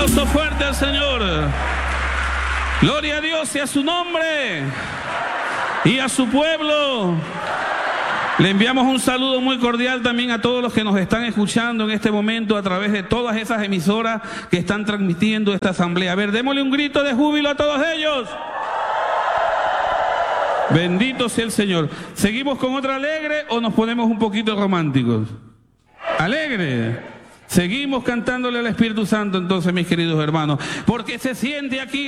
aplauso fuerte al Señor. Gloria a Dios y a su nombre y a su pueblo. Le enviamos un saludo muy cordial también a todos los que nos están escuchando en este momento a través de todas esas emisoras que están transmitiendo esta asamblea. A ver, démosle un grito de júbilo a todos ellos. Bendito sea el Señor. ¿Seguimos con otra alegre o nos ponemos un poquito románticos? Alegre. Seguimos cantándole al Espíritu Santo entonces, mis queridos hermanos, porque se siente aquí